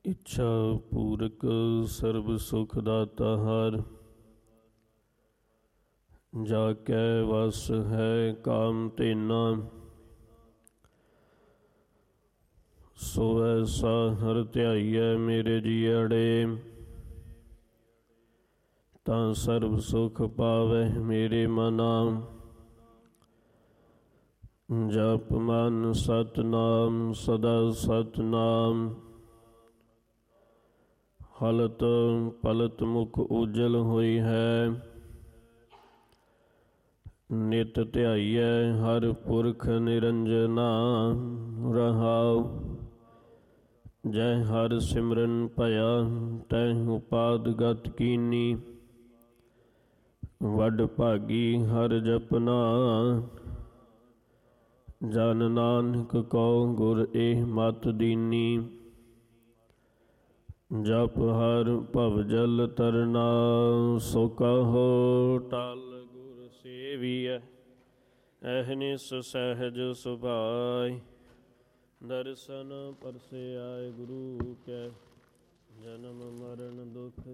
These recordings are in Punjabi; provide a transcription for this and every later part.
ਇੱਛਾ ਪੂਰਕ ਸਰਬ ਸੁਖ ਦਾਤਾ ਹਰਿ। ਜਾ ਕੈ ਵਸ ਹੈ ਕਾਮ ਧੇਨਾ, ਸੋ ਐਸਾ ਹਰਿ ਧਿਆਈਐ ਮੇਰੇ ਜੀਅੜੇ। ਤਾਂ ਸਰਬ ਸੁਖ ਪਾਵੈ ਮੇਰੇ ਮਨਾ, ਜਪ ਮਨ ਸਤਿਨਾਮ ਸਦਾ ਸਤਿਨਾਮ। ਹਲਤ ਪਲਤ ਮੁਖ ਉਜਲ ਹੋਈ ਹੈ, ਨਿਤ ਧਿਆਈਐ ਹਰਿ ਪੁਰਖ ਨਿਰੰਜਨਾ। ਰਹਾਉ ਜੈ ਹਰਿ ਸਿਮਰਨ ਭਇਆ, ਤੈ ਉਪਾਦ ਗਤ ਕੀਨੀ। ਵੱਡ ਭਾਗੀ ਹਰਿ ਜਪਨਾ, ਜਨ ਨਾਨਕ ਕਉ ਗੁਰ ਏਹ ਮਤ ਦੀਨੀ। ਜਪ ਹਰਿ ਭਵ ਜਲ ਤਰਨਾ, ਸੋ ਕਹੋ ਟਲ ਗੁਰ ਸੇਵੀਐ। ਅਹਨਿਸ ਸਹਿਜ ਸੁਭਾਇ, ਦਰਸ਼ਨ ਪਰਸਿਆਇ ਗੁਰੂ ਕੈ। ਜਨਮ ਮਰਨ ਦੁਖ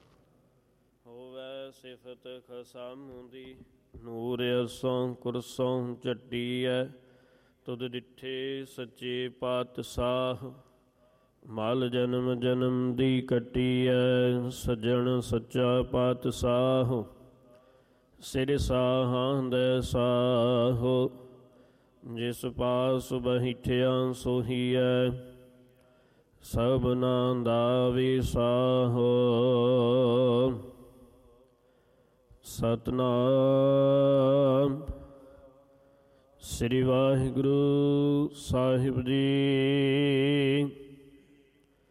ਹੋਵੈ ਸਿਫਤ ਖਸਮ ਦੀ। ਨੂਰ ਅਸੋਂ ਕੁਰਸੋਂ ਚੱਟੀਐ, ਤੁਧ ਡਿਠੇ ਸੱਚੇ ਪਾਤਸ਼ਾਹ। ਮਲ ਜਨਮ ਜਨਮ ਦੀ ਕੱਟੀਐ, ਸੱਜਣ ਸੱਚਾ ਪਾਤਸ਼ਾਹ। ਸਿਰ ਸਾਹਾਂ ਦੈ ਸਾਹੋ, ਜਿਸ ਪਾਸ ਬੈਠਿਆ ਸੋਹੀਐ। ਸਭਨਾਂ ਦਾ ਵਿਸਾਹੋ, ਸਤਿਨਾਮ ਸ੍ਰੀ ਵਾਹਿਗੁਰੂ ਸਾਹਿਬ ਜੀ।